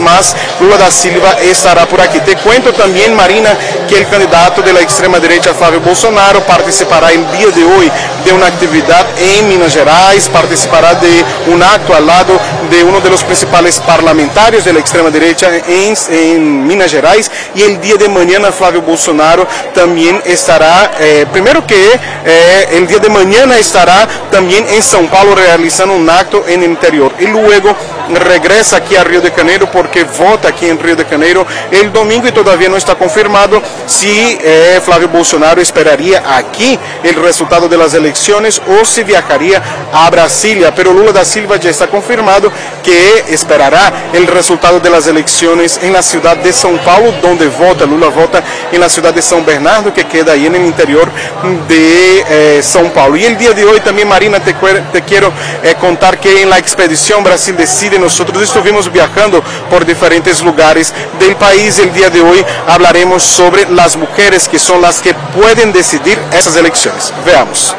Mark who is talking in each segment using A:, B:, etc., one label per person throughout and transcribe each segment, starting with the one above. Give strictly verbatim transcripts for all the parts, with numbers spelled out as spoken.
A: más Lula da Silva estará por aquí. Te cuento también, Marina, que el candidato de la extrema derecha, Flávio Bolsonaro, participará el día de hoy de una actividad en Minas Gerais, participará de un acto al lado de uno de los principales parlamentarios de la extrema derecha en, en Minas Gerais, y el día de mañana Flávio Bolsonaro también estará, eh, primero que eh, el día de mañana estará también en São Paulo realizando un acto en el interior, y luego regresa aquí a Río de Janeiro porque vota aquí en Río de Janeiro el domingo, y todavía no está confirmado si eh, Flávio Bolsonaro esperaría aquí el resultado de las elecciones o si viajaría a Brasilia, pero Lula da Silva ya está confirmado que esperará el resultado de las elecciones en la ciudad de São Paulo, donde vota. Lula vota en la ciudad de São Bernardo, que queda ahí en el interior de eh, São Paulo. Y el día de hoy también, Marina, te, te quiero eh, contar que en la expedición Brasil Decide nosotros estuvimos viajando por diferentes lugares del país. El día de hoy hablaremos sobre las mujeres que son las que pueden decidir esas elecciones. Veamos.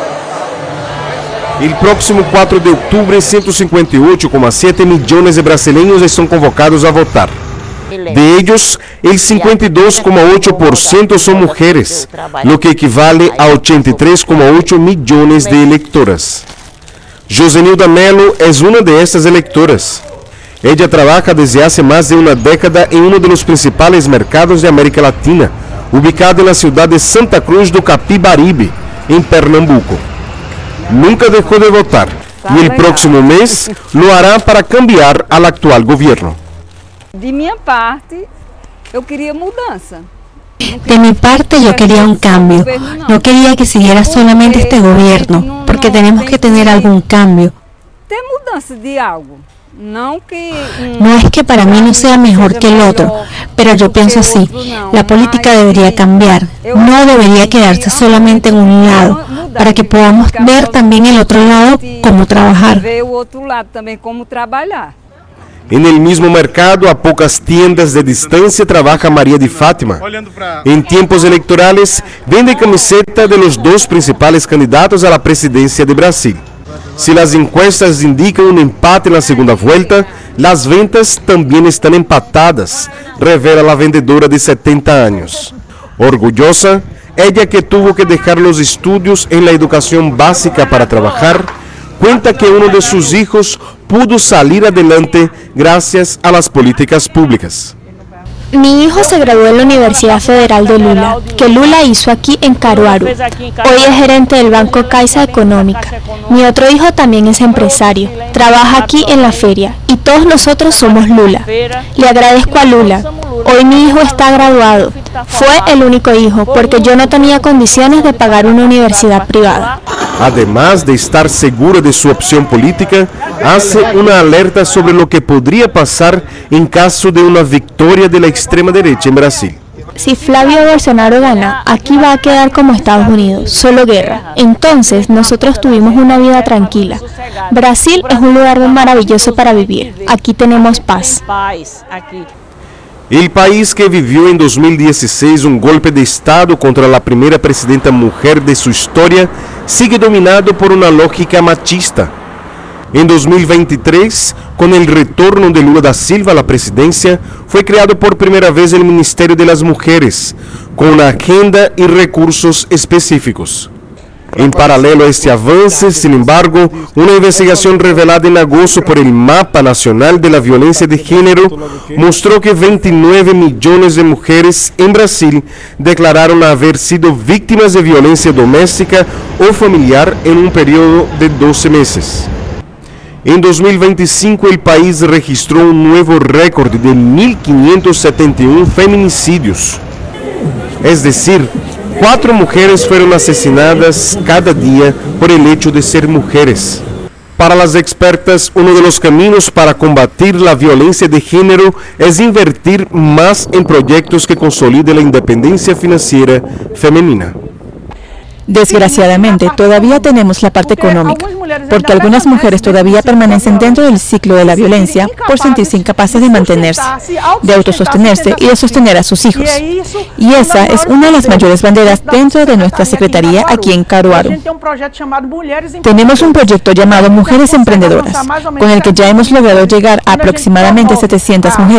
B: El próximo cuatro de octubre, ciento cincuenta y ocho coma siete millones de brasileños están convocados a votar. De ellos, el cincuenta y dos coma ocho por ciento son mujeres, lo que equivale a ochenta y tres coma ocho millones de electoras. Josenilda Mello es una de estas electoras. Ella trabaja desde hace más de una década en uno de los principales mercados de América Latina, ubicado en la ciudad de Santa Cruz do Capibaribe, en Pernambuco. Nunca dejó de votar y el próximo mes lo hará para cambiar al actual gobierno.
C: De mi parte, yo quería mudanza.
D: De mi parte yo quería un cambio, no quería que siguiera solamente este gobierno, porque tenemos que tener algún cambio.
C: Tem mudança de algo. No, que,
D: no es que para mí no sea mejor que el otro, pero yo pienso así, la política debería cambiar, no debería quedarse solamente en un lado, para que podamos ver también el otro lado, cómo trabajar.
B: En el mismo mercado, a pocas tiendas de distancia, trabaja María de Fátima. En tiempos electorales, vende camiseta de los dos principales candidatos a la presidencia de Brasil. Si las encuestas indican un empate en la segunda vuelta, las ventas también están empatadas, revela la vendedora de setenta años. Orgullosa, ella que tuvo que dejar los estudios en la educación básica para trabajar, cuenta que uno de sus hijos pudo salir adelante gracias a las políticas públicas.
E: Mi hijo se graduó en la Universidad Federal de Lula, que Lula hizo aquí en Caruaru. Hoy es gerente del Banco Caixa Económica. Mi otro hijo también es empresario, trabaja aquí en la feria y todos nosotros somos Lula. Le agradezco a Lula. Hoy mi hijo está graduado. Fue el único hijo porque yo no tenía condiciones de pagar una universidad privada.
B: Además de estar segura de su opción política, hace una alerta sobre lo que podría pasar en caso de una victoria de la extrema derecha en Brasil.
E: Si Flávio Bolsonaro gana, aquí va a quedar como Estados Unidos, solo guerra. Entonces nosotros tuvimos una vida tranquila. Brasil es un lugar maravilloso para vivir. Aquí tenemos paz.
B: El país que vivió en dos mil dieciséis un golpe de Estado contra la primera presidenta mujer de su historia, sigue dominado por una lógica machista. En dos mil veintitrés, con el retorno de Lula da Silva a la presidencia, fue creado por primera vez el Ministerio de las Mujeres, con una agenda y recursos específicos. En paralelo a este avance, sin embargo, una investigación revelada en agosto por el Mapa Nacional de la Violencia de Género mostró que veintinueve millones de mujeres en Brasil declararon haber sido víctimas de violencia doméstica o familiar en un periodo de doce meses. En dos mil veinticinco, el país registró un nuevo récord de mil quinientos setenta y uno feminicidios. Es decir, cuatro mujeres fueron asesinadas cada día por el hecho de ser mujeres. Para las expertas, uno de los caminos para combatir la violencia de género es invertir más en proyectos que consoliden la independencia financiera femenina.
F: Desgraciadamente, todavía tenemos la parte económica, porque algunas mujeres todavía permanecen dentro del ciclo de la violencia por sentirse incapaces de mantenerse, de autosostenerse y de sostener a sus hijos. Y esa es una de las mayores banderas dentro de nuestra secretaría aquí en Caruaru. Tenemos un proyecto llamado Mujeres Emprendedoras, con el que ya hemos logrado llegar a aproximadamente setecientas mujeres.